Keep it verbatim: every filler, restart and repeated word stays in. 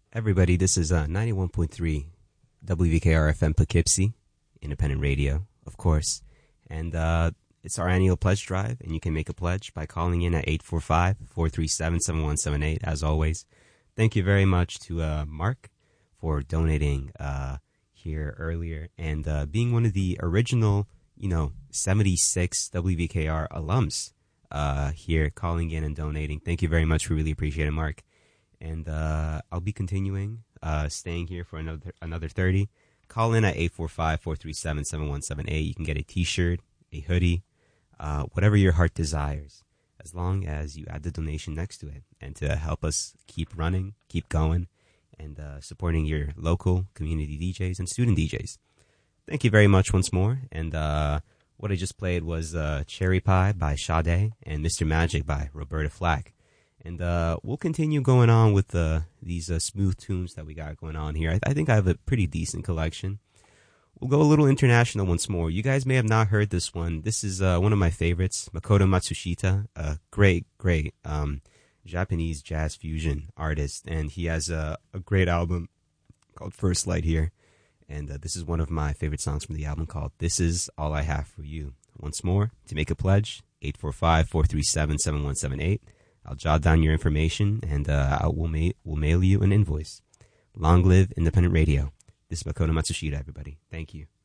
Everybody, this is uh, ninety-one point three W V K R F M Poughkeepsie, independent radio, of course. And uh, it's our annual pledge drive, and you can make a pledge by calling in at eight four five, four three seven, seven one seven eight, as always. Thank you very much to uh, Mark for donating uh, here earlier and uh, being one of the original, you know, seventy-six W V K R alums uh, here calling in and donating. Thank you very much. We really appreciate it, Mark. And uh, I'll be continuing, uh, staying here for another another thirty. Call in at eight four five, four three seven, seven one seven eight. You can get a T-shirt, a hoodie, uh, whatever your heart desires, as long as you add the donation next to it. And to help us keep running, keep going, and uh, supporting your local community D Js and student D Js. Thank you very much once more. And uh, what I just played was uh, Cherry Pie by Sade and Mister Magic by Roberta Flack. And uh, we'll continue going on with uh, these uh, smooth tunes that we got going on here. I, th- I think I have a pretty decent collection. We'll go a little international once more. You guys may have not heard this one. This is uh, one of my favorites, Makoto Matsushita, a great, great um, Japanese jazz fusion artist. And he has a, a great album called First Light here. And uh, this is one of my favorite songs from the album called This Is All I Have For You. Once more, to make a pledge, eight four five, four three seven, seven one seven eight. I'll jot down your information, and uh, I will ma- we'll mail you an invoice. Long live independent radio. This is Makoto Matsushita, everybody. Thank you.